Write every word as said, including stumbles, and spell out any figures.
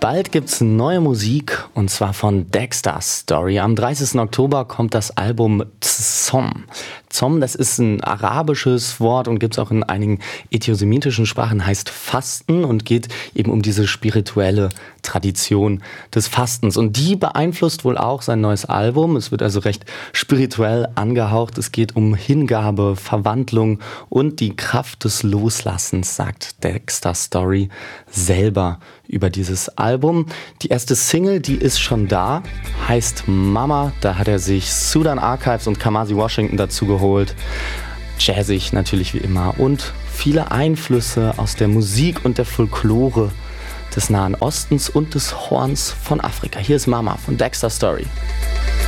Bald gibt's neue Musik und zwar von Dexter Story. Am dreißigsten Oktober kommt das Album Tzom. Tzom, das ist ein arabisches Wort und gibt's auch in einigen ethiosemitischen Sprachen, heißt Fasten und geht eben um diese spirituelle Tradition des Fastens. Und die beeinflusst wohl auch sein neues Album. Es wird also recht spirituell angehaucht. Es geht um Hingabe, Verwandlung und die Kraft des Loslassens, sagt Dexter Story selber über dieses Album. Die erste Single, die ist schon da, heißt Mama. Da hat er sich Sudan Archives und Kamasi Washington dazu geholt. Jazzig natürlich wie immer und viele Einflüsse aus der Musik und der Folklore des Nahen Ostens und des Horns von Afrika. Hier ist Mama von Dexter Story.